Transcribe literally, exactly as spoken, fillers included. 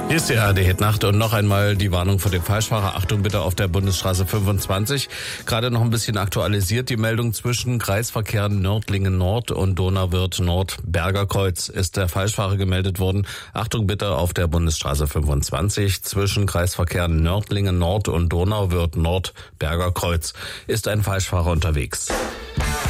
Hier ist die A R D-Hitnacht und noch einmal die Warnung vor dem Falschfahrer. Achtung bitte auf der Bundesstraße fünfundzwanzig. Gerade noch ein bisschen aktualisiert die Meldung zwischen Kreisverkehren Nördlingen Nord und Donauwörth Nord Berger Kreuz ist der Falschfahrer gemeldet worden. Achtung bitte auf der Bundesstraße fünfundzwanzig zwischen Kreisverkehren Nördlingen Nord und Donauwörth Nord Berger Kreuz ist ein Falschfahrer unterwegs.